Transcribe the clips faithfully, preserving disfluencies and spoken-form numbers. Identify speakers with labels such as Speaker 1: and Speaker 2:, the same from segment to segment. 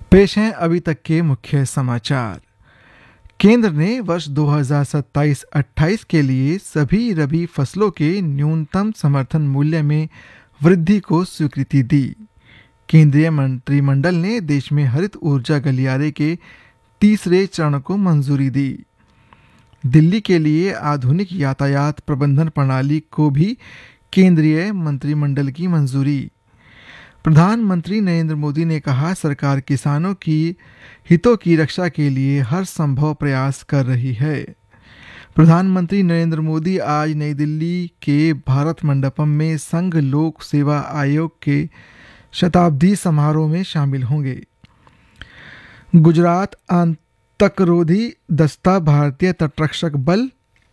Speaker 1: पेश हैं अभी तक के मुख्य समाचार। केंद्र ने वर्ष दो हज़ार सत्ताईस अट्ठाईस के लिए सभी रबी फसलों के न्यूनतम समर्थन मूल्य में वृद्धि को स्वीकृति दी। केंद्रीय मंत्रिमंडल ने देश में हरित ऊर्जा गलियारे के तीसरे चरण को मंजूरी दी। दिल्ली के लिए आधुनिक यातायात प्रबंधन प्रणाली को भी केंद्रीय मंत्रिमंडल की मंजूरी। प्रधानमंत्री नरेंद्र मोदी ने कहा, सरकार किसानों की हितों की रक्षा के लिए हर संभव प्रयास कर रही है। प्रधानमंत्री नरेंद्र मोदी आज नई दिल्ली के भारत मंडपम में संघ लोक सेवा आयोग के शताब्दी समारोह में शामिल होंगे। गुजरात आतंकरोधी दस्ता, भारतीय तटरक्षक बल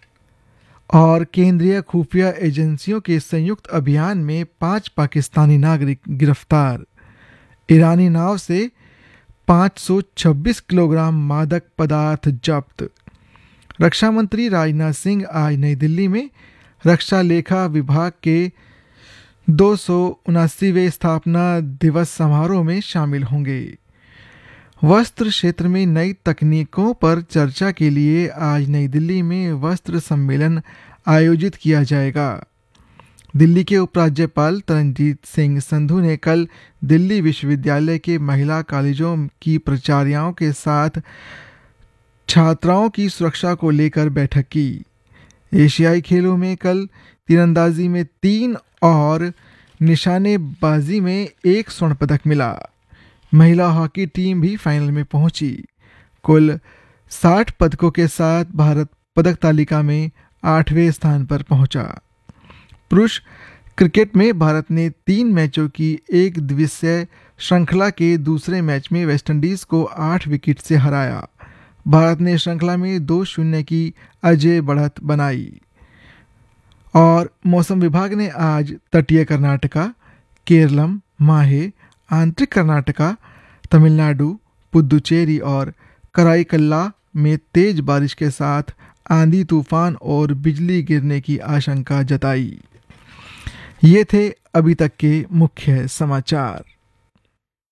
Speaker 1: और केंद्रीय खुफिया एजेंसियों के संयुक्त अभियान में पांच पाकिस्तानी नागरिक गिरफ्तार। ईरानी नाव से पाँच सौ छब्बीस किलोग्राम मादक पदार्थ जब्त। रक्षा मंत्री राजनाथ सिंह आज नई दिल्ली में रक्षा लेखा विभाग के दो सौ उनासीवें स्थापना दिवस समारोह में शामिल होंगे। वस्त्र क्षेत्र में नई तकनीकों पर चर्चा के लिए आज नई दिल्ली में वस्त्र सम्मेलन आयोजित किया जाएगा। दिल्ली के उपराज्यपाल तरनजीत सिंह संधू ने कल दिल्ली विश्वविद्यालय के महिला कॉलेजों की प्राचार्यों के साथ छात्राओं की सुरक्षा को लेकर बैठक की। एशियाई खेलों में कल तीरंदाजी में तीन और निशानेबाजी में एक स्वर्ण पदक मिला। महिला हॉकी टीम भी फाइनल में पहुंची। कुल साठ पदकों के साथ भारत पदक तालिका में आठवें स्थान पर पहुंचा। पुरुष क्रिकेट में भारत ने तीन मैचों की एक दिवसीय श्रृंखला के दूसरे मैच में वेस्टइंडीज को आठ विकेट से हराया। भारत ने श्रृंखला में दो शून्य की अजय बढ़त बनाई। और मौसम विभाग ने आज तटीय कर्नाटका, केरलम, माहे, आंतरिक कर्नाटका, तमिलनाडु, पुदुचेरी और कराईकल्ला में तेज बारिश के साथ आंधी तूफान और बिजली गिरने की आशंका जताई। ये थे अभी तक के मुख्य समाचार।